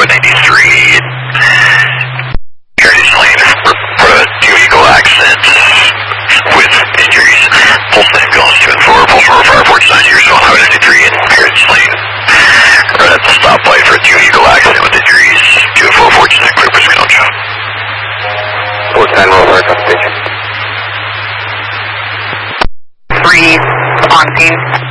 93. Heritage Lane, report a 2 vehicle accident with injuries. Pulse ambulance 2 and 4, pulse number 549 years on Highway 93 and Heritage Lane. Right at the stoplight for a 2 vehicle accident with injuries. 2 and 4, 49, clear for Sconcha. 49 Roll Fire Station. 3 on scene.